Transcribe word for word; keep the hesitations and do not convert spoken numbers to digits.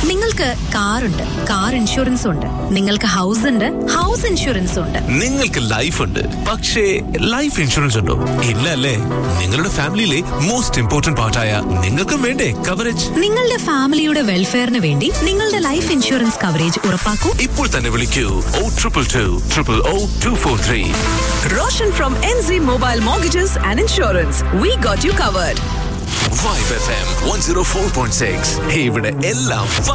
നിങ്ങൾക്ക് കാറുണ്ട്, car insurance ഉണ്ട്. നിങ്ങൾക്ക് ഹൗസ് ഉണ്ട്, ഹൗസ് ഇൻഷുറൻസ് ഉണ്ട്. നിങ്ങൾക്ക് ലൈഫ് ഉണ്ട്, പക്ഷേ ലൈഫ് ഇൻഷുറൻസ് ഉണ്ടോ? ഇല്ല അല്ലേ? നിങ്ങളുടെ ഫാമിലിയിലെ മോസ്റ്റ് ഇമ്പോർട്ടന്റ് പാർട്ടായ നിങ്ങൾക്കും വേണ്ടേ കവറേജ്? നിങ്ങളുടെ ഫാമിലിയുടെ വെൽഫെയറിന് വേണ്ടി നിങ്ങളുടെ ലൈഫ് ഇൻഷുറൻസ് കവറേജ് ഉറപ്പാക്കൂ. ഇപ്പോൾ തന്നെ വിളിക്കൂ ഓ triple two triple oh to four three. Roshan from N Z Mobile Mortgages and Insurance. We got you covered. Vibe F M one oh four point six. ഇവിടെ എല്ലാം